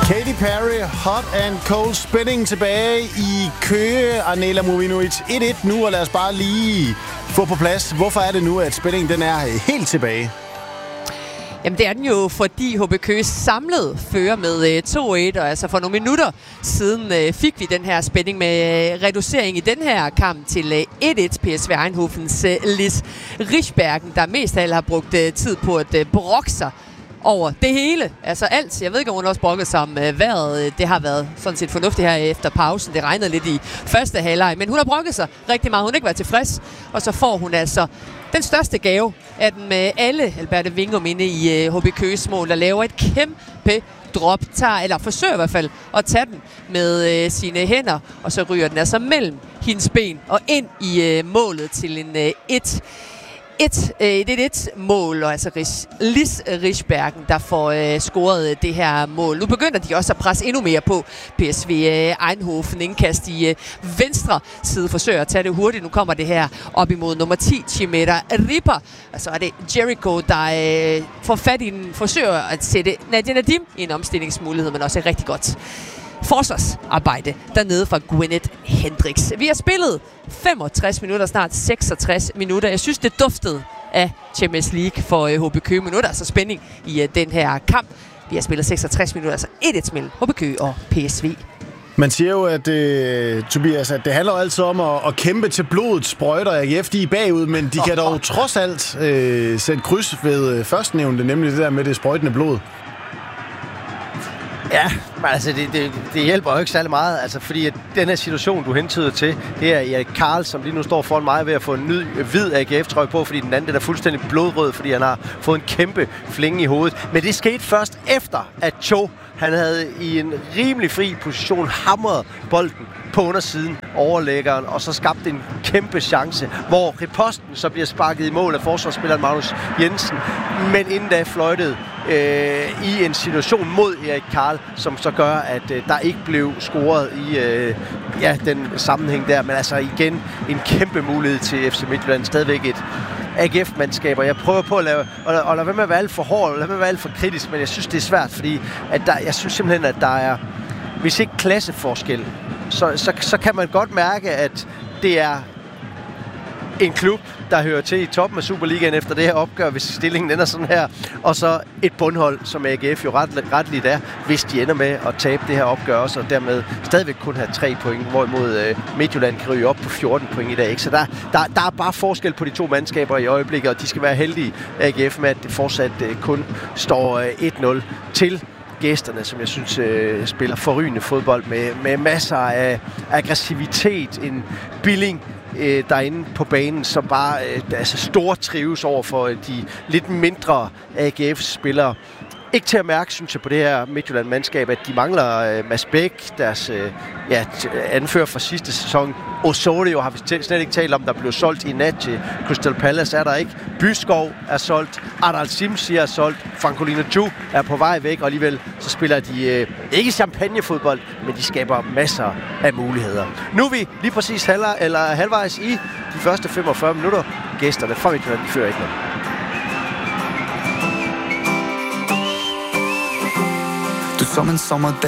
Katy Perry, Hot and Cold Spinning tilbage i Køge. Arnela Movinovic 1-1 nu, og lad os bare lige få på plads. Hvorfor er det nu, at Spinning den er helt tilbage? Jamen det er den jo, fordi HB Køge samlet fører med 2-1, og altså for nogle minutter siden fik vi den her spænding med reducering i den her kamp til 1-1. PSV Eindhovens Lis Rischbergen, der mest af alt har brugt tid på at brokke sig over det hele. Altså alt. Jeg ved ikke, om hun også brokket sig om vejret. Det har været sådan set fornuftigt her efter pausen. Det regnede lidt i første halvleg, men hun har brokket sig rigtig meget. Hun har ikke været tilfreds, og så får hun altså den største gave af den med alle Alberte Wingum inde i HB Køges mål, der laver et kæmpe drop, eller forsøger i hvert fald at tage den med sine hænder, og så ryger den altså mellem hendes ben og ind i målet til en 1-1-mål, og altså Lis Rischbergen, der får scoret det her mål. Nu begynder de også at presse endnu mere på PSV Eindhoven. Indkast i venstre side, forsøger at tage det hurtigt. Nu kommer det her op imod nummer 10, Chimera Ripper. Og så er det Jericho, der får fat i den, forsøger at sætte Nadia Nadim i en omstillingsmulighed, men også et rigtig godt forsvarsarbejde dernede fra Gwyneth Hendricks. Vi har spillet 65 minutter, snart 66 minutter. Jeg synes, det duftede af Champions League for HB Køge. Minutter, altså spænding i den her kamp. Vi har spillet 66 minutter, altså 1-1 mellem HB Køge og PSV. Man siger jo, at Tobias, at det handler altid om at kæmpe til blodet sprøjter. AGF, de er bagud, men de kan dog trods alt sætte kryds ved førstnævnte, nemlig det der med det sprøjtende blod. Ja, men altså det hjælper jo ikke særlig meget, altså fordi at den her situation, du hentyder til, det er Erik Karl, som lige nu står foran mig ved at få en ny hvid AGF-trøje på, fordi den anden den er fuldstændig blodrød, fordi han har fået en kæmpe flinge i hovedet. Men det skete først efter, at Cho, han havde i en rimelig fri position hamret bolden på undersiden overlæggeren, og så skabte en kæmpe chance, hvor riposten så bliver sparket i mål af forsvarsspilleren Magnus Jensen, men inden da fløjtede i en situation mod Erik Karl, som så gør, at der ikke blev scoret i den sammenhæng der, men altså igen en kæmpe mulighed til FC Midtjylland, stadigvæk et AGF-mandskaber. Jeg prøver på at lade være med at være alt for hård, lade være med at være alt for kritisk, men jeg synes, det er svært, fordi at jeg synes simpelthen, at der er, hvis ikke klasseforskel, så kan man godt mærke, at det er en klub, der hører til i toppen af Superligaen efter det her opgør, hvis stillingen ender sådan her, og så et bundhold, som AGF jo retligt er, hvis de ender med at tabe det her opgør også, og dermed stadigvæk kun have 3 point, hvorimod Midtjylland kan ryge op på 14 point i dag. Ikke? Så der er bare forskel på de to mandskaber i øjeblikket, og de skal være heldige, AGF, med at det fortsat kun står 1-0 til gæsterne, som jeg synes spiller forrygende fodbold med masser af aggressivitet, en Billing derinde på banen, som bare stortrives over for de lidt mindre AGF-spillere. Ikke til at mærke, synes jeg, på det her Midtjylland-mandskab, at de mangler Mads Bæk, deres anfører fra sidste sæson. Osorio har vi slet ikke talt om, der blev solgt i nat til Crystal Palace, er der ikke. Byskov er solgt, Adal Simsi er solgt, Francolino Ju er på vej væk, og alligevel så spiller de ikke champagnefodbold, men de skaber masser af muligheder. Nu er vi lige præcis halvvejs i de første 45 minutter. Gæsterne fra Midtjylland fører ikke noget. Som en sommerdag